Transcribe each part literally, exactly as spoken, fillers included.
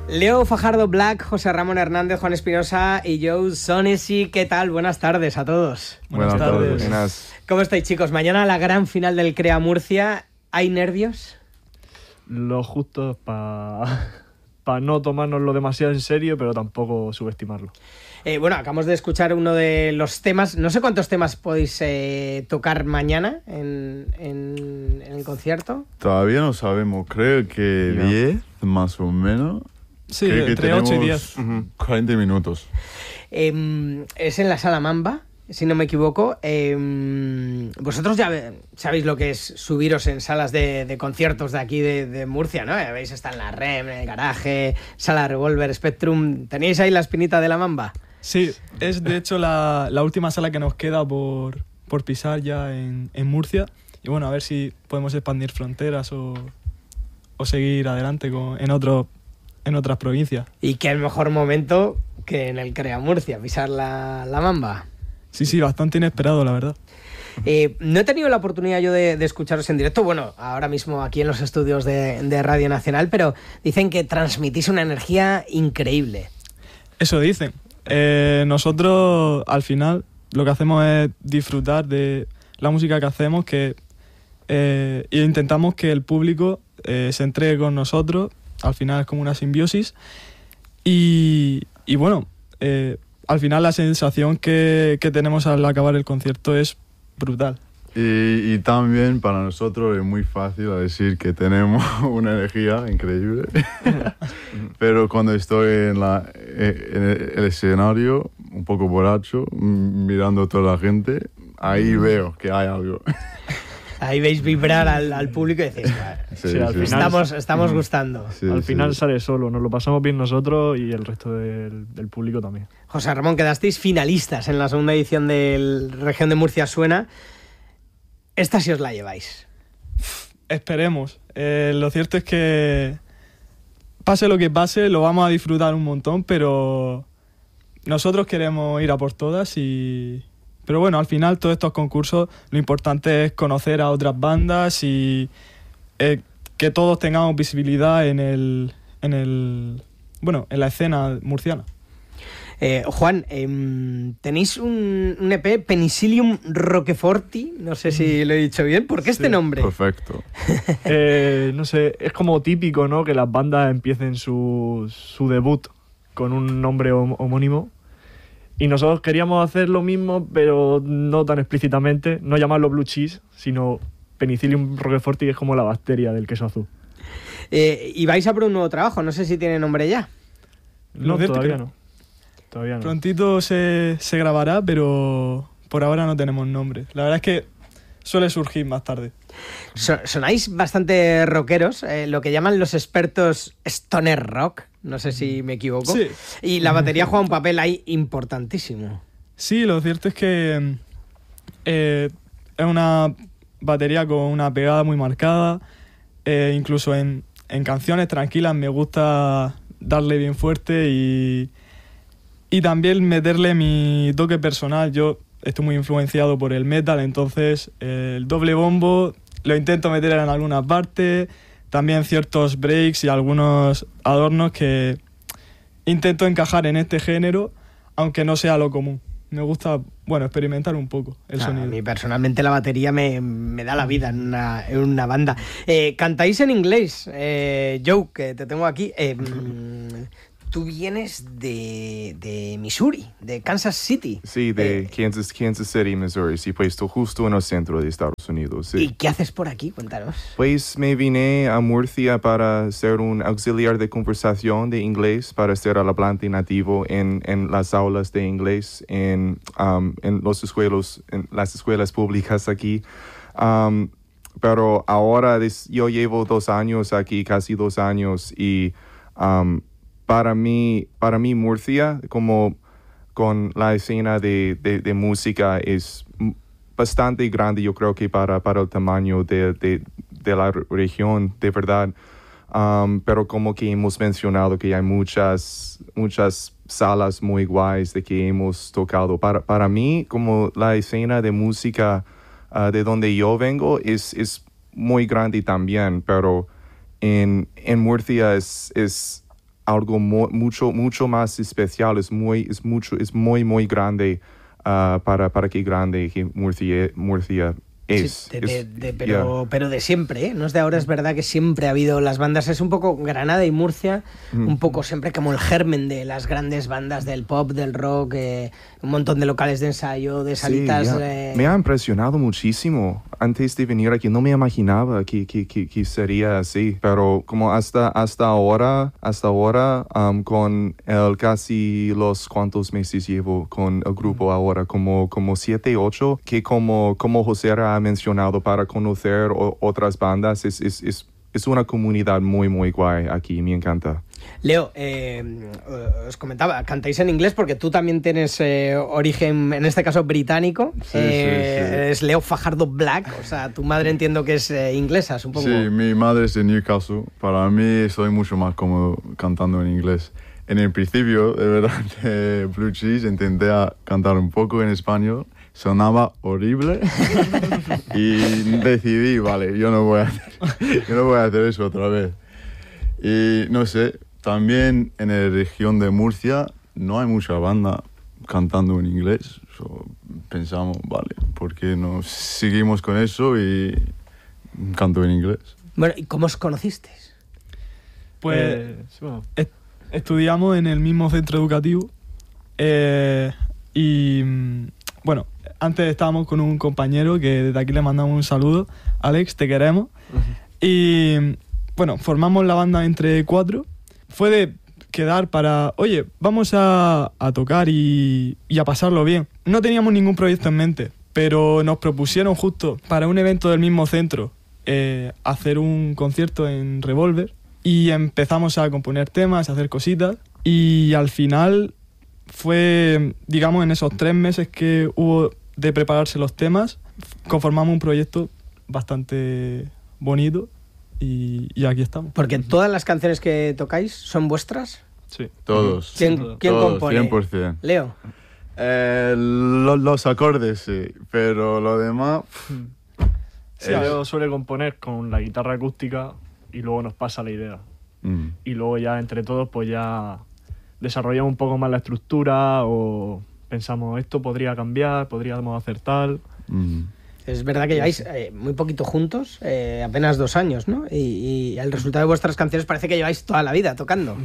Leo Fajardo Black, José Ramón Hernández, Juan Espinosa y Joe Sonesi. ¿Qué tal? Buenas tardes a todos. Buenas, Buenas tardes. tardes. ¿Cómo estáis, chicos? Mañana la gran final del CREA Murcia. ¿Hay nervios? Lo justo para pa no tomárnoslo demasiado en serio, pero tampoco subestimarlo. Eh, bueno, acabamos de escuchar uno de los temas. No sé cuántos temas podéis eh, tocar mañana en, en, en el concierto. Todavía no sabemos. Creo que yeah. diez, más o menos. Sí, creo entre ocho y diez. cuarenta minutos. Eh, es en la Sala Mamba, si no me equivoco. Eh, vosotros ya sabéis lo que es subiros en salas de, de conciertos de aquí de, de Murcia, ¿no? Veis, está en la R E M, en el Garaje, Sala Revolver, Spectrum. ¿Tenéis ahí la espinita de la Mamba? Sí, es de hecho la, la última sala que nos queda por, por pisar ya en, en Murcia. Y bueno, a ver si podemos expandir fronteras o, o seguir adelante con, en otros en otras provincias. Y qué mejor momento que en el CREA Murcia, pisar la, la Mamba. Sí, sí, bastante inesperado, la verdad. Eh, no he tenido la oportunidad yo de, de escucharos en directo, bueno, ahora mismo aquí en los estudios de, de Radio Nacional, pero dicen que transmitís una energía increíble. Eso dicen. Eh, nosotros, al final, lo que hacemos es disfrutar de la música que hacemos, que eh, e intentamos que el público eh, se entregue con nosotros. Al final es como una simbiosis y, y bueno, eh, al final la sensación que, que tenemos al acabar el concierto es brutal. Y, y también para nosotros es muy fácil decir que tenemos una energía increíble, pero cuando estoy en, la, en el escenario, un poco borracho, mirando a toda la gente, ahí veo que hay algo. Ahí veis vibrar al, al público y decís, sí, sí, al final, estamos, estamos gustando. Sí, al final sí. Sale solo, nos lo pasamos bien nosotros y el resto del, del público también. José Ramón, quedasteis finalistas en la segunda edición del Región de Murcia Suena. Esta sí os la lleváis. Esperemos. Eh, lo cierto es que pase lo que pase, lo vamos a disfrutar un montón, pero nosotros queremos ir a por todas y... Pero bueno, al final todos estos concursos lo importante es conocer a otras bandas y eh, que todos tengamos visibilidad en el, en el bueno, en la escena murciana. Eh, Juan, eh, tenéis un, un E P, Penicillium Roqueforti, no sé si lo he dicho bien. ¿Por qué sí, este nombre? Perfecto. eh, no sé, es como típico, ¿no? Que las bandas empiecen su, su debut con un nombre homónimo. Y nosotros queríamos hacer lo mismo, pero no tan explícitamente, no llamarlo Blue Cheese, sino Penicillium Roqueforti, que es como la bacteria del queso azul. Eh, y vais a por un nuevo trabajo, no sé si tiene nombre ya. No, todavía no. Todavía no. Prontito se, se grabará, pero por ahora no tenemos nombre. La verdad es que suele surgir más tarde. So, sonáis bastante rockeros, eh, lo que llaman los expertos stoner rock, no sé si me equivoco. Sí. Y la batería juega un papel ahí importantísimo. Sí, lo cierto es que eh, es una batería con una pegada muy marcada. Eh, incluso en, en canciones tranquilas me gusta darle bien fuerte y, y también meterle mi toque personal. Yo estoy muy influenciado por el metal, entonces eh, el doble bombo lo intento meter en alguna parte, también ciertos breaks y algunos adornos que intento encajar en este género, aunque no sea lo común. Me gusta, bueno, experimentar un poco el ah, sonido. A mí personalmente la batería me, me da la vida en una, en una banda. Eh, ¿Cantáis en inglés? Eh, Joe, que te tengo aquí. Eh, Tú vienes de, de Missouri, de Kansas City. Sí, de eh, Kansas, Kansas City, Missouri. Sí, pues estoy justo en el centro de Estados Unidos. Sí. ¿Y qué haces por aquí? Cuéntanos. Pues me vine a Murcia para ser un auxiliar de conversación de inglés, para ser el hablante nativo en, en las aulas de inglés, en, um, en, los escuelos, en las escuelas públicas aquí. Um, pero ahora des, yo llevo dos años aquí, casi dos años, y... Um, Para mí, para mí Murcia, como con la escena de, de, de música, es bastante grande, yo creo que para, para el tamaño de, de, de la región, de verdad. Um, pero como que hemos mencionado que hay muchas, muchas salas muy guays de que hemos tocado. Para, para mí, como la escena de música uh, de donde yo vengo es, es muy grande también, pero en, en Murcia es... es algo mu mucho, mucho más especial, es muy, es mucho, es muy, muy grande uh, para, para qué grande que Murcia, Murcia es. Sí, de, de, es de, pero, yeah. pero de siempre, ¿eh? No es de ahora, es verdad que siempre ha habido las bandas. Es un poco Granada y Murcia, mm. un poco siempre como el germen de las grandes bandas del pop, del rock, eh, un montón de locales de ensayo, de salitas. Sí, yeah. eh... Me ha impresionado muchísimo. Antes de venir aquí no me imaginaba que, que, que, que sería así, pero como hasta, hasta ahora, hasta ahora um, con el casi los cuantos meses llevo con el grupo ahora, como, como siete, ocho, que como, como José ha mencionado, para conocer o, otras bandas, es, es, es, es una comunidad muy, muy guay aquí, me encanta. Leo, eh, os comentaba, cantáis en inglés porque tú también tienes eh, origen, en este caso británico. Sí, eh, sí, sí. Es Leo Fajardo Black, o sea, tu madre entiendo que es eh, inglesa, supongo. Sí, mi madre es de Newcastle. Para mí soy mucho más cómodo cantando en inglés. En el principio, de verdad, de Blue Cheese intenté a cantar un poco en español. Sonaba horrible y decidí, vale, yo no voy a hacer, yo no voy a hacer eso otra vez. Y no sé, también en la región de Murcia no hay mucha banda cantando en inglés. So, pensamos, vale, ¿por qué no seguimos con eso y canto en inglés? Bueno, ¿y cómo os conocisteis? Pues Eh, sí, bueno. est estudiamos en el mismo centro educativo eh, y bueno, antes estábamos con un compañero que desde aquí le mandamos un saludo. Alex, te queremos. Uh-huh. Y bueno, formamos la banda entre cuatro. Fue de quedar para, oye, vamos a, a tocar y, y a pasarlo bien. No teníamos ningún proyecto en mente, pero nos propusieron justo para un evento del mismo centro eh, hacer un concierto en Revolver y empezamos a componer temas, a hacer cositas y al final fue, digamos, en esos tres meses que hubo de prepararse los temas, conformamos un proyecto bastante bonito y, y aquí estamos. Porque todas las canciones que tocáis son vuestras. Sí. Todos. ¿Quién, ¿quién Todos, compone? cien por ciento. Leo. Eh, lo, los acordes sí, pero lo demás... Sí, es... Leo suele componer con la guitarra acústica y luego nos pasa la idea. Mm. Y luego ya entre todos pues ya desarrollamos un poco más la estructura o pensamos esto podría cambiar, podríamos hacer tal. Mm. Es verdad que lleváis eh, muy poquito juntos, eh, apenas dos años, ¿no? Y, y el resultado de vuestras canciones parece que lleváis toda la vida tocando.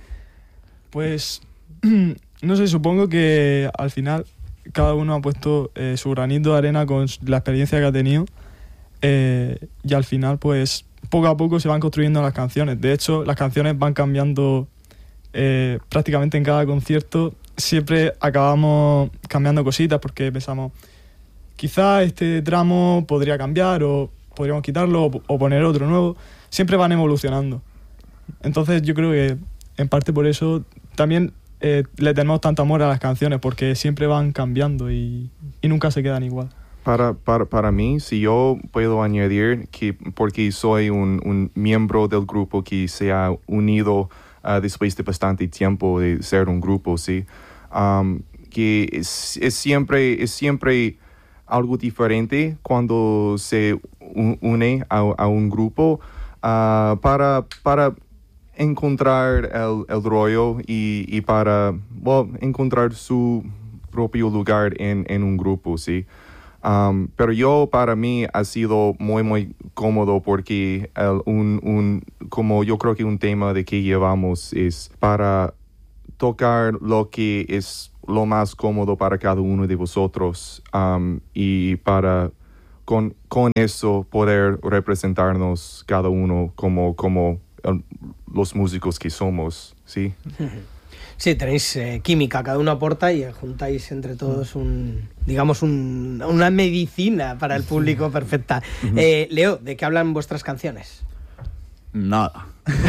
Pues, no sé, supongo que al final cada uno ha puesto eh, su granito de arena con la experiencia que ha tenido eh, y al final, pues, poco a poco se van construyendo las canciones. De hecho, las canciones van cambiando eh, prácticamente en cada concierto. Siempre acabamos cambiando cositas porque pensamos, quizá este tramo podría cambiar o podríamos quitarlo o, o poner otro nuevo. Siempre van evolucionando. Entonces yo creo que en parte por eso también eh, le tenemos tanto amor a las canciones porque siempre van cambiando y, y nunca se quedan igual. Para, para, para mí, si yo puedo añadir que porque soy un, un miembro del grupo que se ha unido uh, después de bastante tiempo de ser un grupo, ¿sí? Um, que es, es, siempre, es siempre algo diferente cuando se une a, a un grupo uh, para, para encontrar el, el rollo y, y para well, encontrar su propio lugar en, en un grupo, ¿sí? Um, pero yo, para mí, ha sido muy, muy cómodo porque el, un, un, como yo creo que un tema de que llevamos es para tocar lo que es lo más cómodo para cada uno de vosotros um, y para con, con eso poder representarnos cada uno como, como el, los músicos que somos, ¿sí? Sí, tenéis eh, química, cada uno aporta y juntáis entre todos un, digamos, un, una medicina para el público perfecta. Eh, Leo, ¿de qué hablan vuestras canciones? Nada.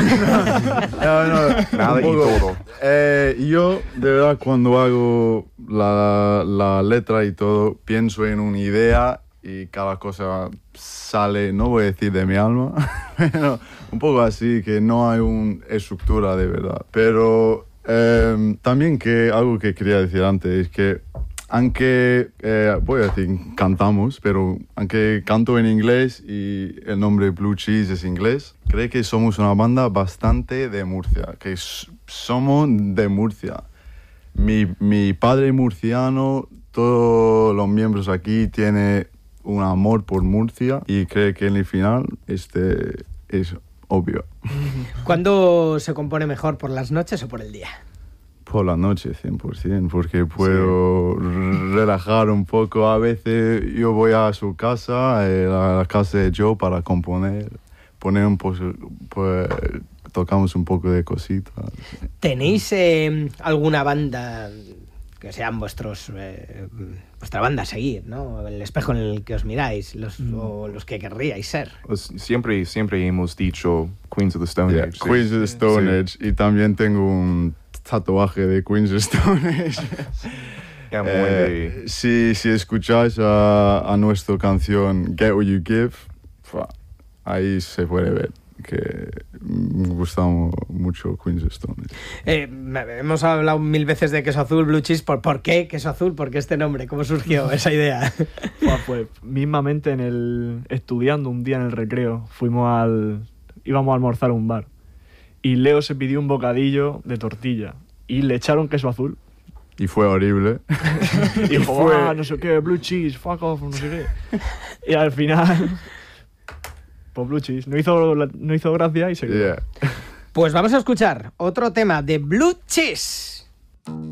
no, no, Nada y todo. Eh, yo, de verdad, cuando hago la, la letra y todo, pienso en una idea y cada cosa sale, no voy a decir de mi alma, pero un poco así, que no hay una estructura de verdad. Pero eh, también que algo que quería decir antes es que aunque, eh, voy a decir, cantamos, pero aunque canto en inglés y el nombre Blue Cheese es inglés, creo que somos una banda bastante de Murcia, que es, somos de Murcia. Mi, mi padre murciano, todos los miembros aquí tienen un amor por Murcia y creo que en el final este es obvio. ¿Cuándo se compone mejor, por las noches o por el día? Por la noche, cien por ciento, porque puedo sí. relajar un poco. A veces yo voy a su casa, eh, a la casa de Joe, para componer, poner un poco, pues tocamos un poco de cositas. ¿Tenéis eh, alguna banda que sean vuestros eh, vuestra banda a seguir, ¿no? El espejo en el que os miráis, los, mm. o los que querríais ser? Pues siempre, siempre hemos dicho Queens of the Stone yeah, Age. Queens sí. of the Stone sí. Age. Y también tengo un tatuaje de Queens of the Stone Age. Yeah, eh, si, si escucháis a, a nuestra canción Get What You Give, ahí se puede ver que me gusta mucho Queens of the Stone Age. Eh, hemos hablado mil veces de Queso Azul, Blue Cheese. ¿Por, ¿Por qué Queso Azul? ¿Por qué este nombre? ¿Cómo surgió esa idea? Pues, pues mismamente en el estudiando un día en el recreo, fuimos al íbamos a almorzar a un bar. Y Leo se pidió un bocadillo de tortilla y le echaron queso azul. Y fue horrible. Y dijo, fue... ah, no sé qué, blue cheese, fuck off, no sé qué. Y al final, pues blue cheese. No hizo, no hizo gracia y se quedó. Yeah. Pues vamos a escuchar otro tema de Blue Cheese.